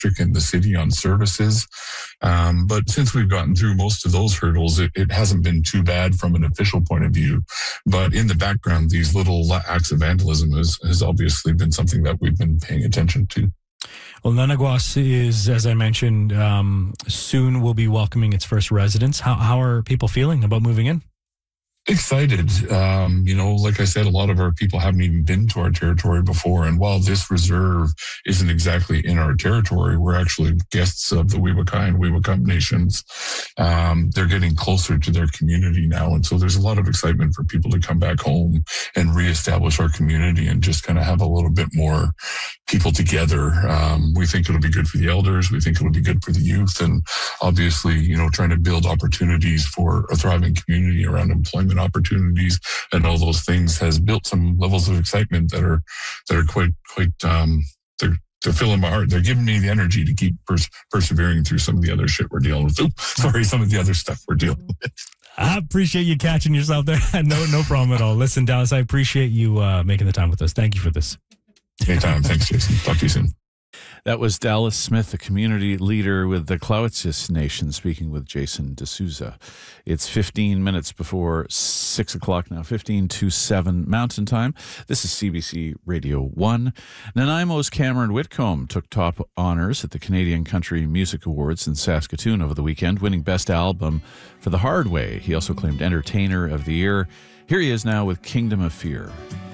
electric in the city on services. But since we've gotten through most of those hurdles, it hasn't been too bad from an official point of view. But in the background, these little acts of vandalism has obviously been something that we've been paying attention to. Well, Nanaguas is, as I mentioned, soon will be welcoming its first residents. How are people feeling about moving in? Excited. Like I said, a lot of our people haven't even been to our territory before. And while this reserve isn't exactly in our territory, we're actually guests of the Wewakai and Wewakup nations. They're getting closer to their community now. And so there's a lot of excitement for people to come back home and reestablish our community and just kind of have a little bit more people together. We think it'll be good for the elders. We think it'll be good for the youth. And obviously, trying to build opportunities for a thriving community around employment opportunities and all those things has built some levels of excitement that are quite they're filling my heart. They're giving me the energy to keep persevering through some of the other shit we're dealing with. Some of the other stuff we're dealing with. I appreciate you catching yourself there. No problem at all. Listen, Dallas, I appreciate you making the time with us. Thank you for this. Anytime. Thanks, Jason. Talk to you soon. That was Dallas Smith, a community leader with the Clawetsis Nation, speaking with Jason D'Souza. It's 15 minutes before 6 o'clock now, 15 to 7 Mountain Time. This is CBC Radio 1. Nanaimo's Cameron Whitcomb took top honors at the Canadian Country Music Awards in Saskatoon over the weekend, winning Best Album for The Hard Way. He also claimed Entertainer of the Year. Here he is now with Kingdom of Fear.